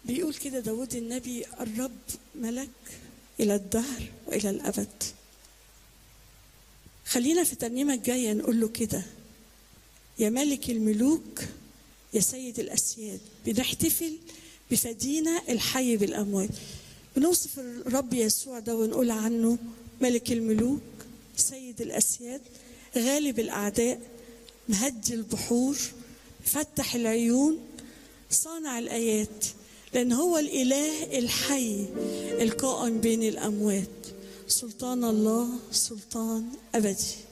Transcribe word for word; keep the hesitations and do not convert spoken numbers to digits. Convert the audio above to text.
بيقول كده داود النبي: الرب ملك إلى الدهر وإلى الأبد. خلينا في الترنيمة الجاية نقول له كده: يا ملك الملوك يا سيد الأسياد. بنحتفل بفدينا الحي بالأموات. بنوصف الرب يسوع ده ونقول عنه ملك الملوك، سيد الأسياد، غالب الأعداء، مهدي البحور، فتح العيون، صانع الآيات، لأن هو الإله الحي القائم بين الأموات. سلطان الله سلطان أبدي.